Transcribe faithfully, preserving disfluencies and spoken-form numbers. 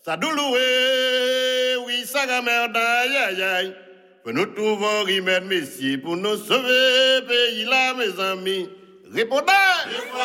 Ça douloué, oui, ça gamerde, aïe, aïe, aïe. Nous trouvons remède, messieurs, pour nous sauver, pays là, mes amis. Répondez!